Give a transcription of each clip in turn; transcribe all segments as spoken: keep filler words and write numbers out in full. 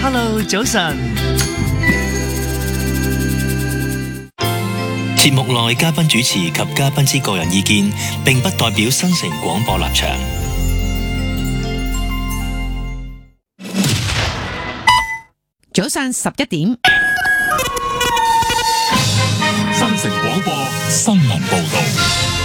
Hello， 早晨。 節目內嘉賓主持及嘉賓之個人意見，並不代表新城廣播立場。 早上十一點， 新城廣播新聞報道。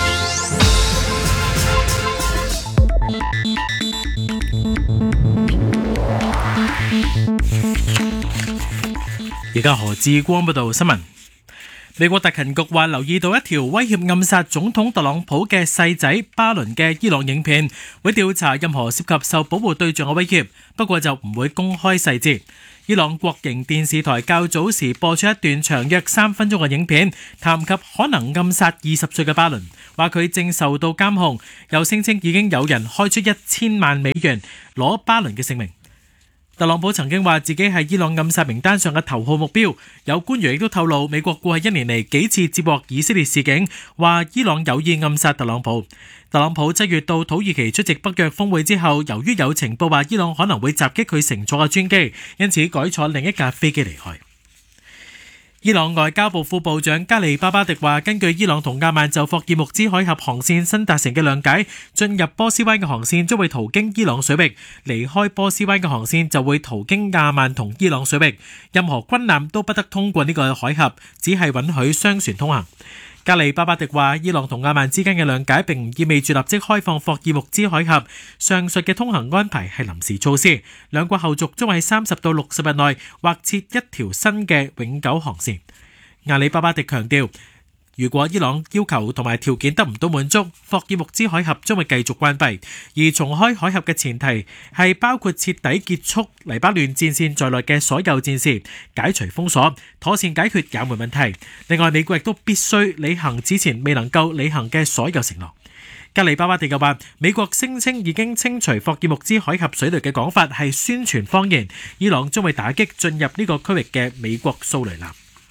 而家何志光報道新聞。美國特勤局話留意到一條威脅暗殺總統特朗普嘅細仔巴倫嘅伊朗影片，會調查任何涉及受保護對象嘅威脅，不過就唔會公開細節。伊朗國營電視台較早時播出一段長約三分鐘嘅影片，談及可能暗殺二十歲嘅巴倫，話佢正受到監控，又聲稱已經有人開出一千萬美元攞巴倫嘅性命。特朗普曾經話自己係伊朗暗殺名單上嘅頭號目標，有官員亦都透露美國過去一年嚟幾次接獲以色列示警，話伊朗有意暗殺特朗普。特朗普七月到土耳其出席北約峰會之後，由於有情報話伊朗可能會襲擊佢乘坐嘅專機，因此改坐另一架飛機離開。伊朗外交部副部長加里巴巴迪話，根據伊朗同亞曼就霍爾木茲海峽航線新達成嘅諒解，進入波斯灣嘅航線將會途經伊朗水域，離開波斯灣嘅航線就會途經亞曼同伊朗水域，任何軍艦都不得通過呢個海峽，只係允許商船通行。加里巴巴迪話，伊朗同亞曼之間嘅諒解並唔意味住立即開放霍爾木茲海峽，上述嘅通行安排係臨時措施，兩國後續將喺三十到六十日內劃設一條新嘅永久航線。加里巴巴迪強調，如果伊朗要求同埋條件得唔到滿足，霍爾木茲海峽將會繼續關閉，而重開海峽嘅前提係包括徹底結束黎巴嫩戰線在內嘅所有戰事，解除封鎖，妥善解決也門問題。另外，美國亦都必須履行之前未能夠履行嘅所有承諾。加里巴巴迪又話，美國聲稱已經清除霍爾木茲海峽水雷嘅講法係宣傳謊言，伊朗將會打擊進入呢個區域嘅美國蘇雷艦。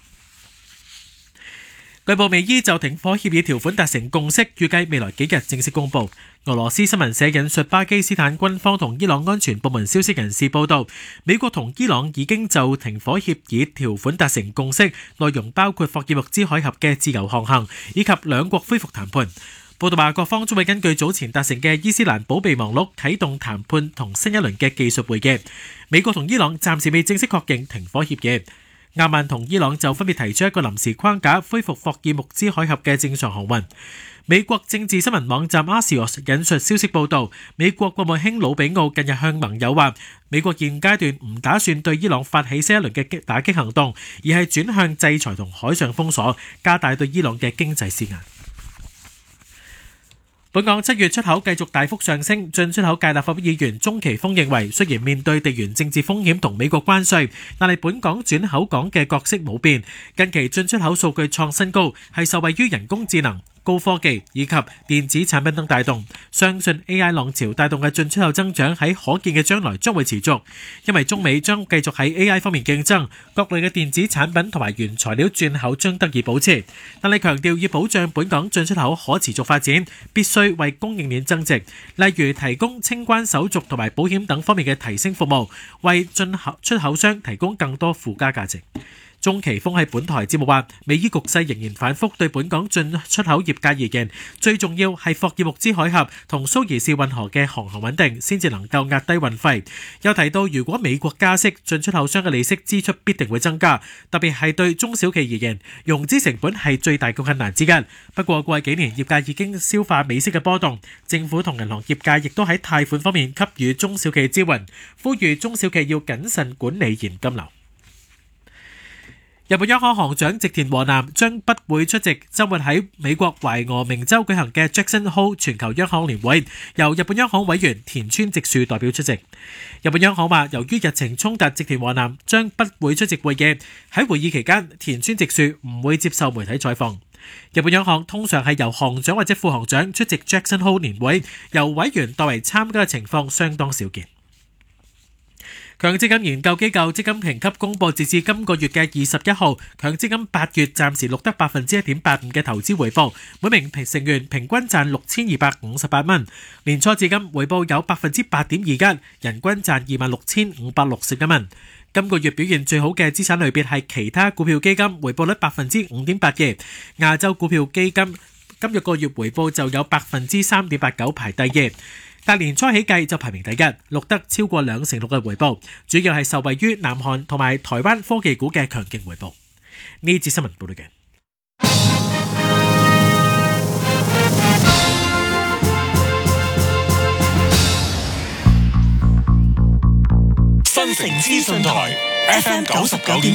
據報美伊就停火協議條款達成共識，預計未來幾日正式公佈。俄羅斯新聞社引述巴基斯坦軍方同伊朗安全部門消息人士報道，美國同伊朗已經就停火協議條款達成共識，內容包括霍爾木茲海峽嘅自由航行，以及兩國恢復談判。報道話，各方將會根據早前達成嘅伊斯蘭保備忘錄啟動談判同新一輪嘅技術會議。美國同伊朗暫時未正式確認停火協議。亞曼同伊朗就分別提出一個臨時框架，恢復霍爾木茲海峽嘅正常航運。美國政治新聞網站 Axios 引述消息報道，美國國務卿魯比奧近日向盟友話，美國現階段唔打算對伊朗發起新一輪嘅打擊行動，而係轉向制裁同海上封鎖，加大對伊朗嘅經濟施壓。本港七月出口繼續大幅上升，進出口界立法會議員鍾奇峰認為，雖然面對地緣政治風險同美國關稅，但係本港轉口港嘅角色冇變。近期進出口數據創新高，係受惠於人工智能、高科技以及電子產品等帶動，相信 A I 浪潮帶動嘅進出口增長喺可見嘅將來將會持續，因為中美將繼續喺 A I 方面競爭，各類嘅電子產品同埋原材料轉口將得以保持。但係強調要保障本港進出口可持續發展，必須為供應鏈增值，例如提供清關手續同埋保險等方面嘅提升服務，為進口出口商提供更多附加價值。鍾奇峰喺本台節目話，美伊局勢仍然反覆，對本港進出口業界而言，最重要係霍爾木茲海峽同蘇伊士運河嘅航行穩定，先至能夠壓低運費。又提到，如果美國加息，進出口商嘅利息支出必定會增加，特別係對中小企而言，融資成本係最大嘅困難之一。不過過去幾年，業界已經消化美息嘅波動，政府同銀行業界亦都喺貸款方面給予中小企支援，呼籲中小企要謹慎管理現金流。日本央行行長植田和男將不會出席週末喺美國懷俄明州舉行嘅 Jackson Hole 全球央行年會，由日本央行委員田村直樹代表出席。日本央行話，由於日程衝突，植田和男將不會出席會議。喺會議期間，田村直樹唔會接受媒體採訪。日本央行通常係由行長或者副行長出席 Jackson Hole 年會，由委員代為參加嘅情況相當少見。 強積金研究機構積金評級公佈，截至今個月嘅二十一號，強積金八月暫時錄得百分之一點八五嘅投資回報，每名成員平均賺六千二百五十八蚊。年初至今回報有百分之八點二一，人均賺二萬六千五百六十一蚊。今個月表現最好嘅資產類別係其他股票基金，回報率百分之五點八二。亞洲股票基金今日個月回報就有百分之三點八九，排第二。但年初起計就排名第一，錄得超過兩成六嘅回報，主要係受惠於南韓同埋台灣科技股嘅強勁回報。呢節新聞報道嘅。 新城資訊台 F M 九十九點